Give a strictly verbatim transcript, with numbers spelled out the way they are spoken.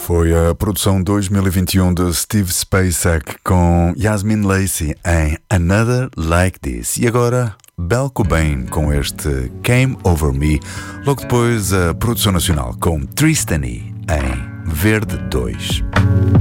Foi a produção dois mil e vinte e um de Steve Spacek com Yasmin Lacey em Another Like This. E agora, Belle Cobain com este Came Over Me. Logo depois, a produção nacional com Tristany em Verde dois.